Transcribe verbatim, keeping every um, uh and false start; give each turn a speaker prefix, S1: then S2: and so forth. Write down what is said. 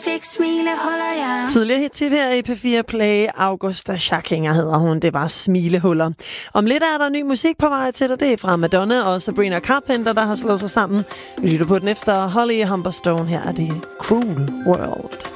S1: fik smilehuller, ja.
S2: Tidligere hit her i P fire Play. Augusta Schackinger hedder hun. Det var Smilehuller. Om lidt er der ny musik på vej til dig. Det er fra Madonna og Sabrina Carpenter, der har slået sig sammen. Vi lytter på den efter Holly Humberstone. Her er det Cruel World.